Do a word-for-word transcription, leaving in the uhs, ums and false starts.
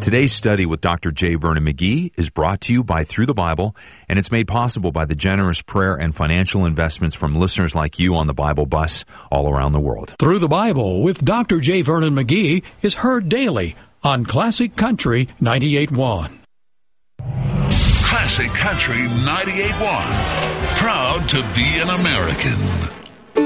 Today's study with Doctor J. Vernon McGee is brought to you by Through the Bible, and it's made possible by the generous prayer and financial investments from listeners like you on the Bible bus all around the world. Through the Bible with Doctor J. Vernon McGee is heard daily on Classic Country ninety-eight point one. Classic Country ninety-eight point one. Proud to be an American.